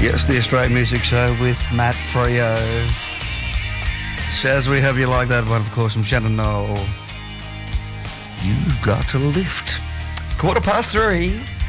Yes, the Australian Music Show with Matt Freo. Shaz, we hope you like that one, of course, from Shannon Knoll. You've got to lift. 3:15.